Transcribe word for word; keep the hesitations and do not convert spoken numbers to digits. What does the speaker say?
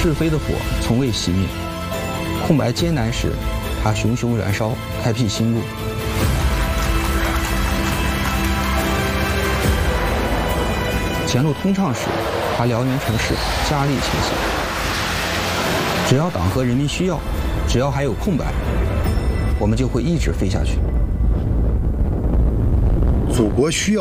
是非的火从未熄灭，空白艰难时，它熊熊燃烧，开辟新路。前路通畅时，它燎原城市，加力前行。只要党和人民需要，只要还有空白，我们就会一直飞下去。 祖国需要